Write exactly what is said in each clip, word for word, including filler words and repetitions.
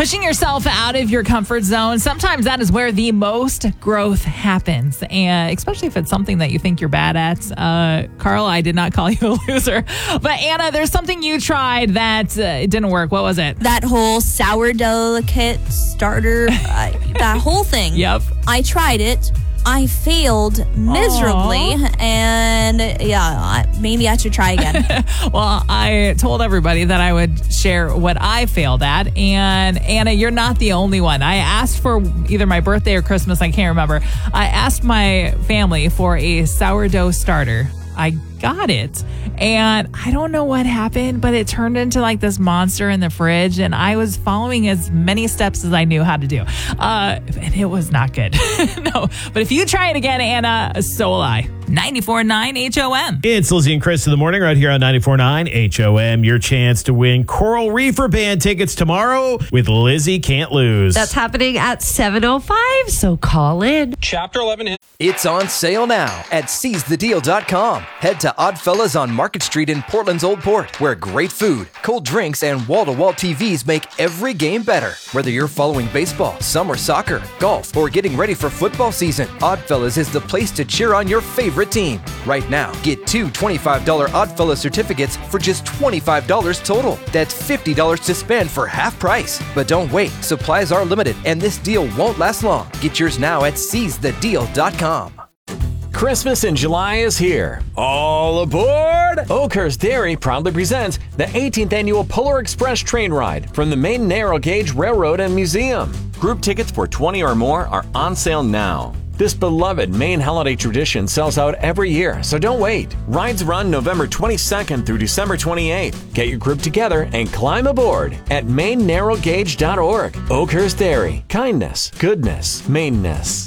Pushing yourself out of your comfort zone, sometimes that is where the most growth happens, and especially if it's something that you think you're bad at. Uh, Carl, I did not call you a loser, but Anna, there's something you tried that uh, it didn't work. What was it? That whole sourdough kit starter, uh, that whole thing. Yep. I tried it. I failed miserably, Aww. and yeah, I, maybe I should try again. Well, I told everybody that I would share what I failed at, and Anna, you're not the only one. I asked for either my birthday or Christmas, I can't remember. I asked my family for a sourdough starter. I got it, and I don't know what happened, but it turned into like this monster in the fridge, and I was following as many steps as I knew how to do, uh, and it was not good. No, but if you try it again, Anna, so will I. ninety-four point nine H O M. It's Lizzie and Chris in the morning right here on ninety-four point nine H O M. Your chance to win Coral Reefer Band tickets tomorrow with Lizzie Can't Lose. That's happening at seven oh five, so call in. Chapter eleven. It's on sale now at seize the deal dot com. Head to Oddfellas on Market Street in Portland's Old Port, where great food, cold drinks, and wall-to-wall T Vs make every game better. Whether you're following baseball, summer soccer, golf, or getting ready for football season, Oddfellas is the place to cheer on your favorite team. Right now, get two twenty-five dollars Oddfellas certificates for just twenty-five dollars total. That's fifty dollars to spend for half price. But don't wait, supplies are limited, and this deal won't last long. Get yours now at seize the deal dot com. Christmas in July is here. All aboard! Oakhurst Dairy proudly presents the eighteenth annual Polar Express train ride from the Maine Narrow Gauge Railroad and Museum. Group tickets for twenty or more are on sale now. This beloved Maine holiday tradition sells out every year, so don't wait. Rides run November twenty-second through December twenty-eighth. Get your group together and climb aboard at maine narrow gauge dot org. Oakhurst Dairy. Kindness, goodness, Maineness.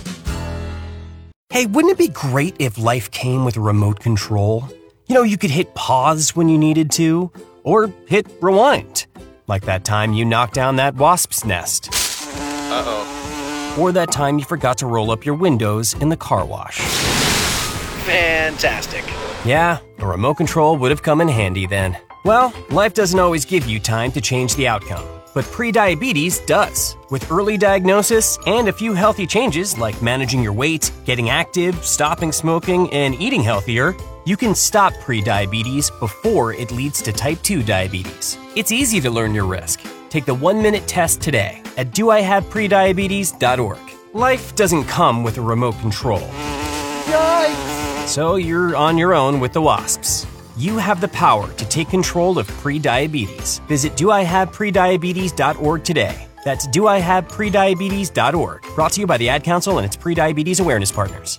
Hey, wouldn't it be great if life came with a remote control? You know, you could hit pause when you needed to, or hit rewind. Like that time you knocked down that wasp's nest. Uh-oh. Or that time you forgot to roll up your windows in the car wash. Fantastic. Yeah, a remote control would have come in handy then. Well, life doesn't always give you time to change the outcome, but prediabetes does. With early diagnosis and a few healthy changes like managing your weight, getting active, stopping smoking, and eating healthier, you can stop prediabetes before it leads to type two diabetes. It's easy to learn your risk. Take the one-minute test today at do I have prediabetes dot org. Life doesn't come with a remote control. Yikes! So you're on your own with the wasps. You have the power to take control of prediabetes. Visit do I have prediabetes dot org today. That's do I have prediabetes dot org. Brought to you by the Ad Council and its Prediabetes Awareness Partners.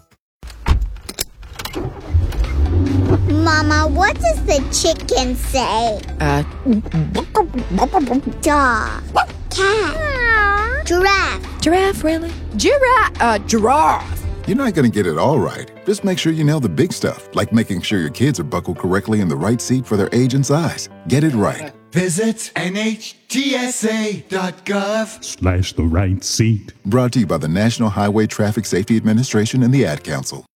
Mama, what does the chicken say? Uh, Dog. Cat. Giraffe. Giraffe, really? Giraffe. Uh, giraffe. You're not going to get it all right. Just make sure you nail the big stuff, like making sure your kids are buckled correctly in the right seat for their age and size. Get it right. Visit N H T S A dot gov slash the right seat. Brought to you by the National Highway Traffic Safety Administration and the Ad Council.